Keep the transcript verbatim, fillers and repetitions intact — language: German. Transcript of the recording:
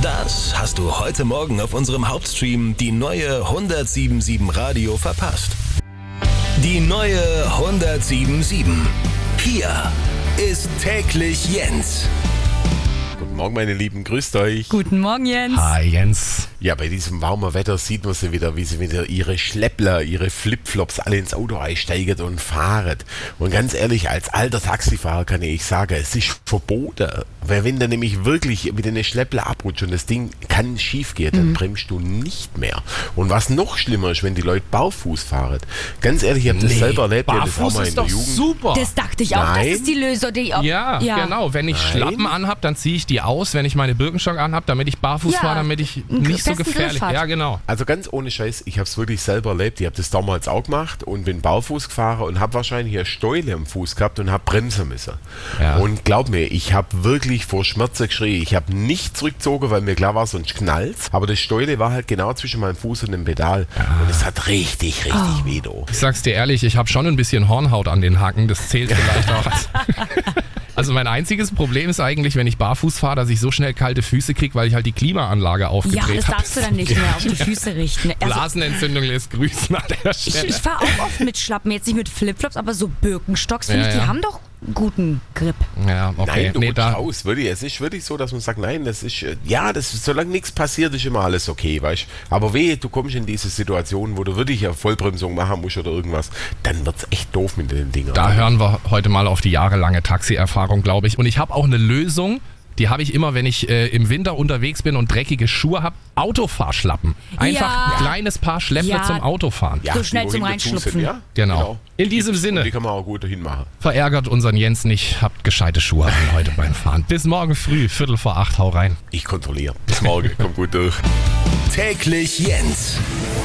Das hast du heute Morgen auf unserem Hauptstream die neue hundertsieben Komma sieben Radio verpasst. Die neue hundertsieben Komma sieben. Hier ist täglich Jens. Guten Morgen, meine Lieben, grüßt euch. Guten Morgen, Jens. Hi, Jens. Ja, bei diesem warmen Wetter sieht man sie wieder, wie sie wieder ihre Schleppler, ihre Flipflops alle ins Auto einsteigen und fahren. Und ganz ehrlich, als alter Taxifahrer kann ich sagen, es ist verboten. Weil wenn du nämlich wirklich mit den Schleppler abrutscht und das Ding kann schief gehen, dann mhm. bremst du nicht mehr. Und was noch schlimmer ist, wenn die Leute barfuß fahren. Ganz ehrlich, ich habe das nee, selber erlebt. Ja, das auch mal in der Jugend. Super. Das dachte ich auch, Nein. das ist die Lösung. Die auch, ja, ja, genau. Wenn ich Nein. Schlappen anhab, dann ziehe ich die aus. Wenn ich meine Birkenstock anhab, damit ich barfuß Ja, fahre, damit ich einen nicht so festen gefährlich. Griff hat. Ja, genau. Also ganz ohne Scheiß, ich habe es wirklich selber erlebt. Ich habe das damals auch gemacht und bin barfuß gefahren und habe wahrscheinlich eine Stäule am Fuß gehabt und habe bremsen müssen. Ja. Und glaub mir, ich habe wirklich vor Schmerzen geschrien. Ich habe nicht zurückgezogen, weil mir klar war, sonst knallt's. Aber das Stäule war halt genau zwischen meinem Fuß und dem Pedal. Ja. Und es hat richtig, richtig Oh. weh. Do. Ich sag's dir ehrlich, ich habe schon ein bisschen Hornhaut an den Hacken. Das zählt vielleicht auch als... Also mein einziges Problem ist eigentlich, wenn ich barfuß fahre, dass ich so schnell kalte Füße kriege, weil ich halt die Klimaanlage Ja, aufgedreht das habe. darfst du dann nicht mehr auf die Füße richten. Also, Blasenentzündung lässt grüßen an der ich Stelle. ich fahre auch oft mit Schlappen, jetzt nicht mit Flipflops, aber so Birkenstocks, finde Ja, ich, die ja. haben doch guten Grip. Ja, okay. Nein, du nee, rutschst da, aus, wirklich. Es ist wirklich so, dass man sagt, nein, das ist, äh, ja, das ist, solange nichts passiert, ist immer alles okay, weißt du. Aber wehe, du kommst in diese Situation, wo du wirklich eine Vollbremsung machen musst oder irgendwas, dann wird's echt doof mit den Dingern. da hören wir heute mal auf die jahrelange Taxi-Erfahrung, glaube ich. Und ich habe auch eine Lösung, die habe ich immer, wenn ich äh, im Winter unterwegs bin und dreckige Schuhe habe. Autofahrschlappen. Einfach Ja. ein kleines Paar Schleppe Ja. zum Autofahren. Ja, so die schnell zum wohin dazu Reinschlupfen. sind, ja? Genau. In diesem Und Sinne, die kann man auch gut dahin machen. verärgert unseren Jens nicht. Habt gescheite Schuhe an heute beim Fahren. Bis morgen früh, Viertel vor acht, hau rein. Ich kontrolliere. Bis morgen, kommt gut durch. Täglich Jens.